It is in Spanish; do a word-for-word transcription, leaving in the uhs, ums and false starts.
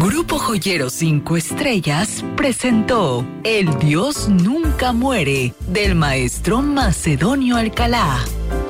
Grupo Joyero Cinco Estrellas presentó El Dios Nunca Muere del maestro Macedonio Alcalá.